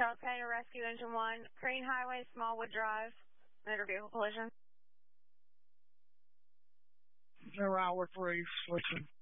Charles County Rescue Engine 1, Crane Highway, Smallwood Drive, motor vehicle collision. Route 3, switching.